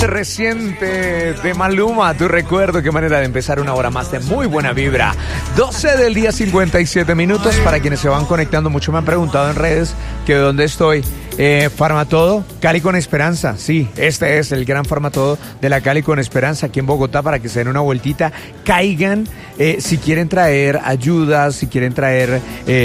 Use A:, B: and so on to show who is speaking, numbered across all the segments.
A: reciente de Maluma, Tu Recuerdo. Qué manera de empezar una hora más de muy buena vibra. 12 del día, 57 minutos. Para quienes se van conectando, mucho me han preguntado en redes que de dónde estoy. Farmatodo, Cali con Esperanza. Sí, este es el gran Farmatodo de la Cali con Esperanza aquí en Bogotá, para que se den una vueltita, caigan. Si quieren traer ayudas, si quieren traer,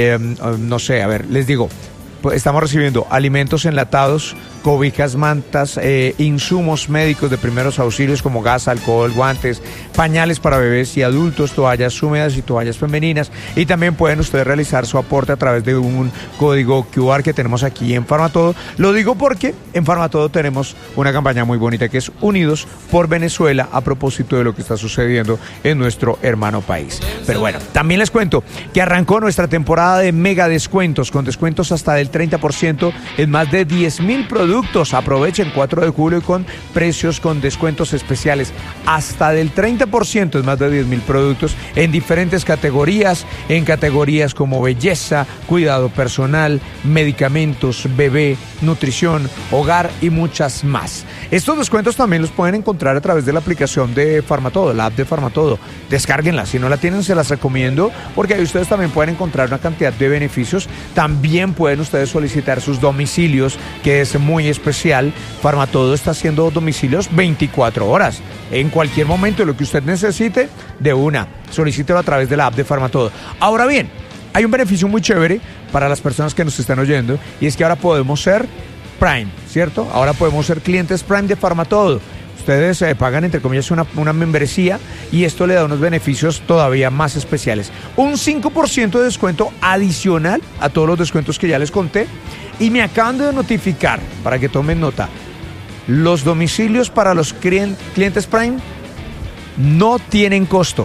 A: no sé, a ver, les digo, pues estamos recibiendo alimentos enlatados, cobijas, mantas, insumos médicos de primeros auxilios como gas, alcohol, guantes, pañales para bebés y adultos, toallas húmedas y toallas femeninas. Y también pueden ustedes realizar su aporte a través de un código QR que tenemos aquí en Farmatodo. Lo digo porque en Farmatodo tenemos una campaña muy bonita que es Unidos por Venezuela, a propósito de lo que está sucediendo en nuestro hermano país. Pero bueno, también les cuento que arrancó nuestra temporada de mega descuentos, con descuentos hasta del 30% en más de 10,000 productos. Aprovechen 4 de julio con precios con descuentos especiales hasta del 30% en más de 10,000 productos en diferentes categorías, en categorías como belleza, cuidado personal, medicamentos, bebé, nutrición, hogar y muchas más. Estos descuentos también los pueden encontrar a través de la aplicación de Farmatodo, la app de Farmatodo. Descárguenla, si no la tienen se las recomiendo, porque ahí ustedes también pueden encontrar una cantidad de beneficios. También pueden ustedes solicitar sus domicilios, que es muy especial. Farmatodo está haciendo domicilios 24 horas. En cualquier momento, lo que usted necesite, de una, solicítelo a través de la app de Farmatodo. Ahora bien, hay un beneficio muy chévere para las personas que nos están oyendo, y es que ahora podemos ser Prime, ¿cierto? Ahora podemos ser clientes Prime de Farmatodo. Ustedes pagan, entre comillas, una membresía, y esto le da unos beneficios todavía más especiales. Un 5% de descuento adicional a todos los descuentos que ya les conté. Y me acaban de notificar, para que tomen nota, los domicilios para los clientes Prime no tienen costo.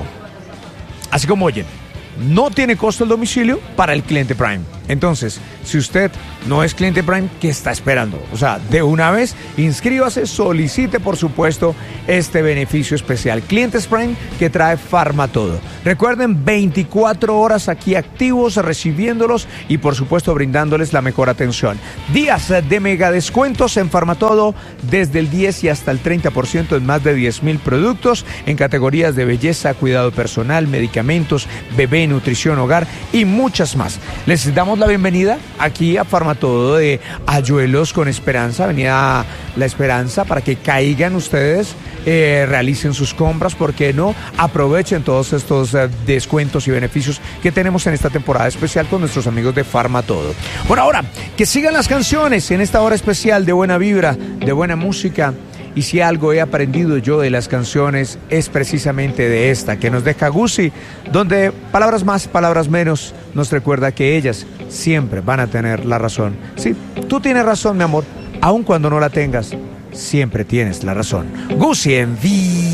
A: Así como oyen, no tiene costo el domicilio para el cliente Prime. Entonces, si usted no es cliente Prime, ¿qué está esperando? O sea, de una vez, inscríbase, solicite, por supuesto, este beneficio especial. Clientes Prime que trae Farmatodo. Recuerden, 24 horas aquí activos, recibiéndolos y, por supuesto, brindándoles la mejor atención. Días de mega descuentos en Farmatodo, desde el 10 y hasta el 30% en más de 10,000 productos, en categorías de belleza, cuidado personal, medicamentos, bebé, nutrición, hogar y muchas más. Les damos la bienvenida aquí a Farmatodo de Ayuelos con Esperanza, Avenida La Esperanza, para que caigan ustedes, realicen sus compras, ¿por qué no? Aprovechen todos estos descuentos y beneficios que tenemos en esta temporada especial con nuestros amigos de Farmatodo. Bueno, ahora, que sigan las canciones en esta hora especial de buena vibra, de buena música. Y si algo he aprendido yo de las canciones es precisamente de esta, que nos deja Gucci, donde palabras más, palabras menos, nos recuerda que ellas siempre van a tener la razón. Sí, tú tienes razón, mi amor, aun cuando no la tengas, siempre tienes la razón. Gucci en